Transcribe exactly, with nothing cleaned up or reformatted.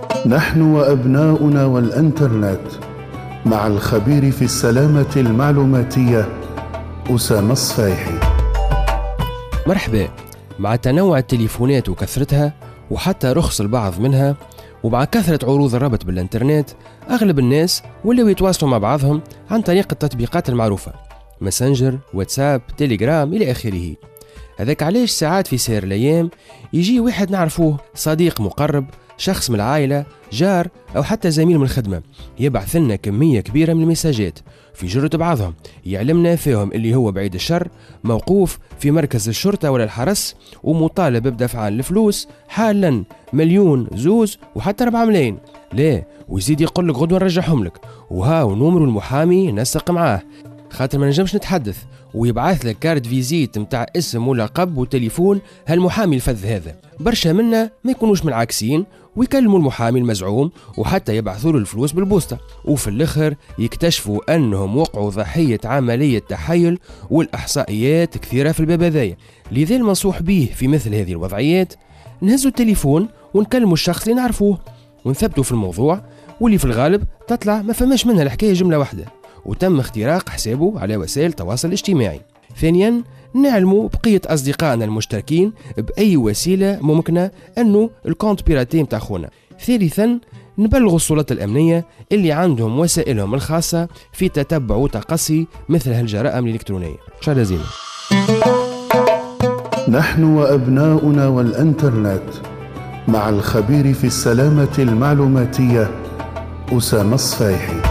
نحن وأبناؤنا والإنترنت مع الخبير في السلامة المعلوماتية أسامة الصفايحي. مرحبا. مع تنوع التليفونات وكثرتها وحتى رخص البعض منها، ومع كثرة عروض الربط بالإنترنت، أغلب الناس ولوا يتواصلوا مع بعضهم عن طريق التطبيقات المعروفة: ماسنجر، واتساب، تيليجرام إلى آخره. هذاك علاش ساعات في سير الأيام يجي واحد نعرفوه، صديق مقرب، شخص من العائلة، جار أو حتى زميل من الخدمة، يبعث لنا كمية كبيرة من المساجات في جرة بعضهم يعلمنا فيهم اللي هو بعيد الشر موقوف في مركز الشرطة ولا الحرس ومطالب بدفع الفلوس حالا، مليون، زوز، وحتى ربع ملايين. لا، ويزيد يقول لك غدوة نرجعهم لك، وها ونمر المحامي نسق معاه خاطر ما نجمش نتحدث، ويبعث لك كارت فيزيت متاع اسم ولقب وتليفون هالمحامي الفذ هذا. برشا منا ما يكونوش ملعكسين ويكلموا المحامي المزعوم وحتى يبعثوا له الفلوس بالبوسطة، وفي الاخر يكتشفوا انهم وقعوا ضحية عملية تحايل، والاحصائيات كثيرة في الباب هذايا. لذا المنصوح به في مثل هذه الوضعيات نهزوا التليفون ونكلموا الشخص اللي نعرفوه ونثبتوا في الموضوع، واللي في الغالب تطلع ما فماش منها الحكاية جملة واحدة وتم اختراق حسابه على وسائل التواصل الاجتماعي. ثانيا، نعلموا بقية أصدقائنا المشتركين بأي وسيلة ممكنة أنه الكونت بيراتي متاع خونا. ثالثا، نبلغوا السلطات الأمنية اللي عندهم وسائلهم الخاصة في تتبع وتقصي مثل هالجرائم الإلكترونية. شكرا جزيلا. نحن وأبناؤنا والإنترنت مع الخبير في السلامة المعلوماتية أسامة الصفايحي.